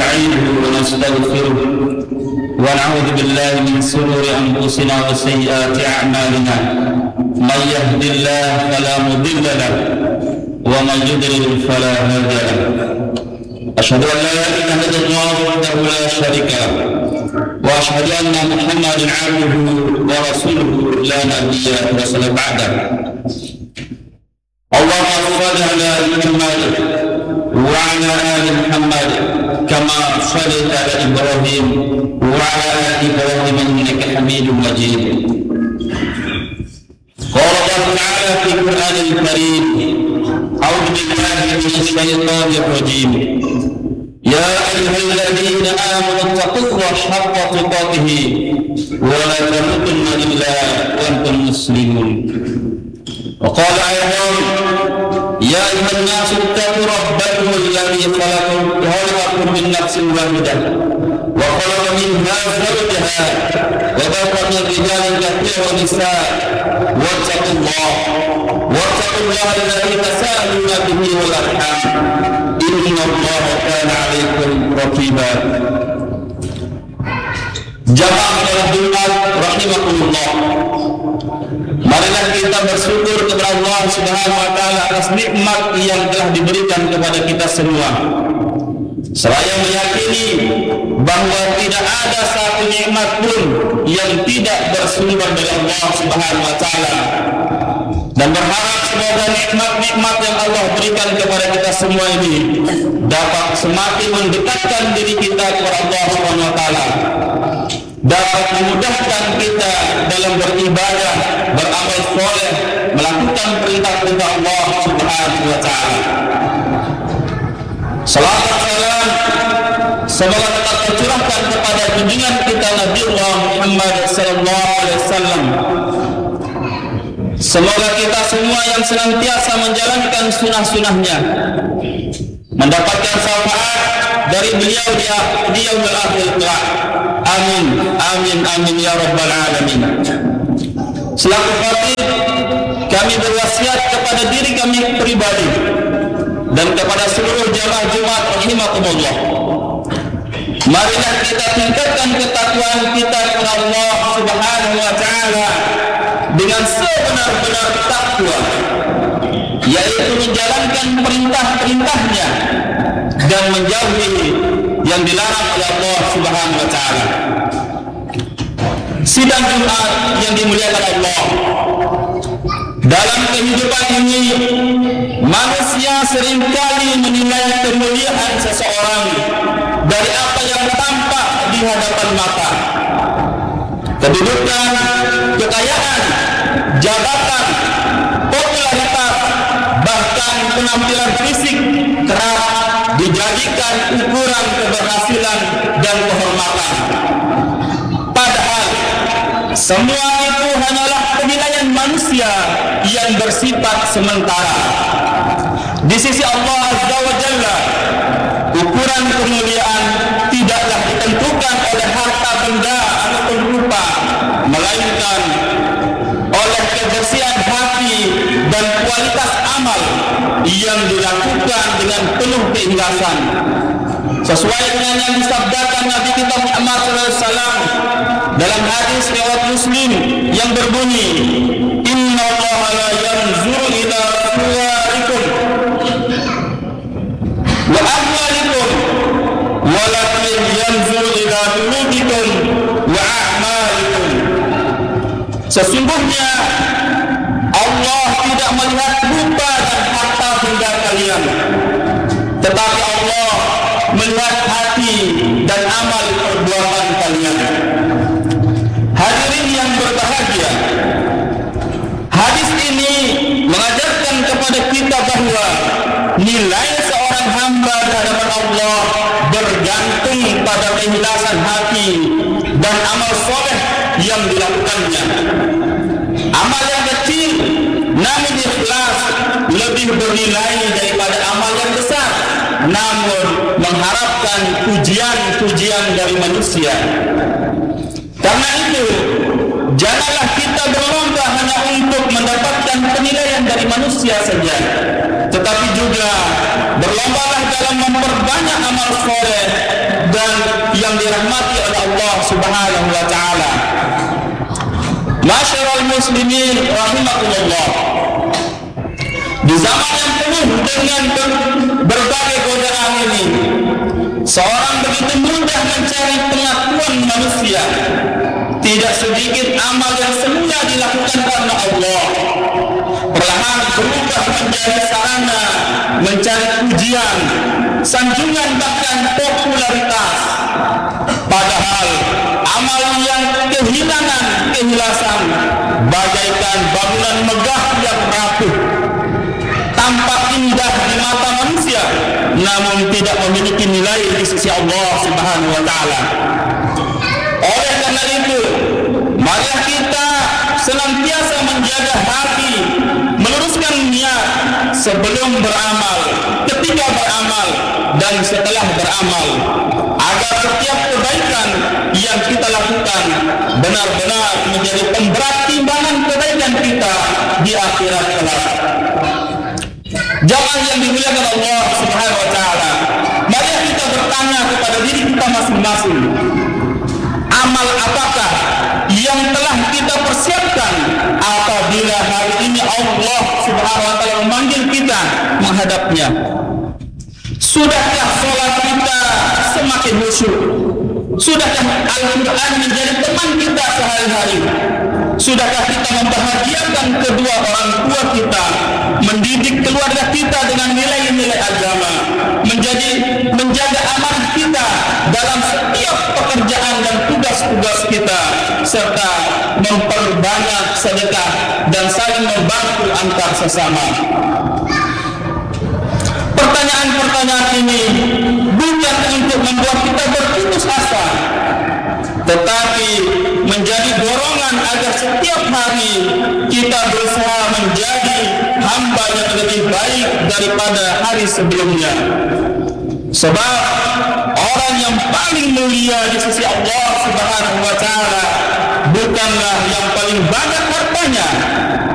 ونستعينه ونستغفره ونعوذ بالله من شرور أنفسنا وسيئات أعمالنا من يهد الله فلا مضل له ومن يضلل فلا هادي له أشهد أن لا إله إلا الله وحده لا شريك له وأشهد أن محمدا عبده ورسوله لا نبي ورسول بعده اللهم صل على محمد وعلى آل محمد كما صليت على إبراهيم وعلى آل إبراهيم إنك حميد مجيد قال الله تعالى في القرآن الكريم أعوذ بالله من الشيطان الرجيم يا أيها الذين آمنوا اتقوا الله حق تقاته ولا تموتن إلا وأنتم مسلمون وقال أيضا يا أيها الناس اتقوا ربكم الذي خلقكم من نفس واحدة وخلق منها زوجها وبث من رجال كثيرا ونساء واتقوا الله الذي تساءلون به والأرحام إن الله كان عليكم رقيبا. Jamaah Jumat rahimakumullah. Marilah kita bersyukur kepada Allah Subhanahu wa taala atas nikmat yang telah diberikan kepada kita semua. Saya meyakini bahwa tidak ada satu nikmat pun yang tidak bersumber dari Allah Subhanahu wa taala. Dan berharap semoga nikmat-nikmat yang Allah berikan kepada kita semua ini dapat semakin mendekatkan diri kita kepada Allah Subhanahu wa taala. Dapat memudahkan kita dalam beribadah, beramal soleh, melakukan perintah-perintah Allah Subhanahu wa taala. Salawat salam semoga tetap tercurahkan kepada junjungan kita Nabi Muhammad sallallahu alaihi wasallam. Semoga kita semua yang senantiasa menjalankan sunnah-sunnahnya mendapatkan syafaat dari beliau di yaumil akhir kelak. Amin, amin, amin ya rabbal alamin. Selaku khatib, kami berwasiat kepada diri kami pribadi dan kepada seluruh jamaah Jumat rahimakumullah. Marilah kita tingkatkan ketakwaan kita kepada Allah Subhanahu wa taala dengan sebenar-benar takwa, yaitu menjalankan perintah-perintahnya dan menjauhi yang dilarang oleh Allah Subhanahu wa taala. Sidang Jumat yang dimuliakan Allah, dalam kehidupan ini manusia seringkali menilai kemuliaan seseorang dari apa yang tampak di hadapan mata. Kedudukan, kekayaan, jabatan, popularitas, bahkan penampilan fisik kerap dijadikan ukuran keberhasilan dan kehormatan. Padahal semua itu hanyalah penilaian manusia yang bersifat sementara. Di sisi Allah Azza wa Jalla, ukuran kemuliaan tidaklah ditentukan oleh harta benda ataupun rupa, melainkan oleh kebersihan hati dan kualitas amal yang dilakukan dengan penuh keikhlasan, sesuai dengan yang disabdakan Nabi kita Muhammad SAW dalam hadis riwayat Muslim yang berbunyi, Inna Allah la yanzuru ila suwarikum wa amwalikum walakin yanzuru ila qulubikum wa a'malikum. Sesungguhnya Allah tidak melihat rupa dan harta benda kalian, tetapi Allah melihat hati dan amal perbuatan kalian. Hadirin yang berbahagia, hadis ini mengajarkan kepada kita bahwa nilai seorang hamba di hadapan Allah bergantung pada keikhlasan hati dan amal soleh yang dilakukannya. Amal yang kecil namun ikhlas lebih bernilai daripada amal yang besar namun mengharapkan pujian-pujian dari manusia. Karena itu, janganlah kita berlomba hanya untuk mendapatkan penilaian dari manusia saja, tetapi juga berlombalah dalam memperbanyak amal soleh Subhanahu wa taala. Masyarul muslimin rahimakumullah. Di zaman yang penuh dengan berbagai godaan ini, seorang begitu mudah mencari pengakuan manusia. Tidak sedikit amal yang semula dilakukan karena Allah perlahan berubah menjadi sarana mencari pujian, sanjungan, bahkan popularitas. Padahal amal yang kehilangan keikhlasan bagaikan bangunan megah yang rapuh, tampak indah di mata manusia, namun tidak memiliki nilai di sisi Allah Subhanahu wa taala. Oleh karena itu, mari kita senantiasa menjaga hati, meluruskan niat sebelum beramal, ketika beramal, dan setelah beramal, agar setiap kebaikan yang kita lakukan benar-benar menjadi pemberat timbangan kebaikan kita di akhirat kelak. Jamaah yang dimuliakan Allah Subhanahu wa taala, mari kita bertanya kepada diri kita masing-masing, amal apakah yang telah kita persiapkan apabila hari ini Allah Subhanahu wa taala memanggil kita menghadapnya? Sudahkah sholat kita semakin khusyuk? Sudahkah Al-Quran menjadi teman kita sehari-hari? Sudahkah kita membahagiakan kedua orang tua kita, mendidik keluarga kita dengan nilai-nilai agama, menjaga amanah kita dalam setiap pekerjaan dan tugas-tugas kita, serta memperbanyak sedekah dan saling membantu antar sesama? Pertanyaan-pertanyaan ini bukan untuk membuat kita berputus asa, tetapi menjadi dorongan agar setiap hari kita berusaha menjadi hamba yang lebih baik daripada hari sebelumnya. Sebab orang yang paling mulia di sisi Allah Subhanahu wa taala bukanlah yang paling banyak hartanya,